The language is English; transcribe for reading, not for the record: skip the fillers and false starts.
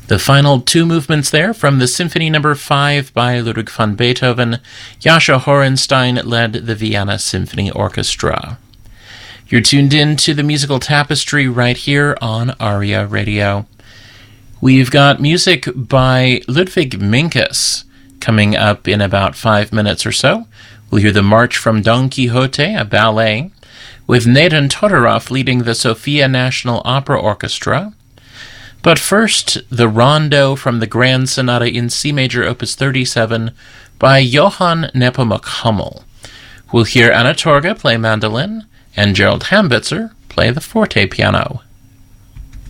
The final two movements there from the Symphony No. 5 by Ludwig van Beethoven. Jascha Horenstein led the Vienna Symphony Orchestra. You're tuned in to the Musical Tapestry right here on ARIA Radio. We've got music by Ludwig Minkus coming up in about 5 minutes or so. We'll hear the March from Don Quixote, a ballet, with Naden Todorov leading the Sofia National Opera Orchestra. But first, the Rondo from the Grand Sonata in C Major, Opus 37, by Johann Nepomuk Hummel. We'll hear Anna Torga play mandolin, and Gerald Hambitzer play the forte piano.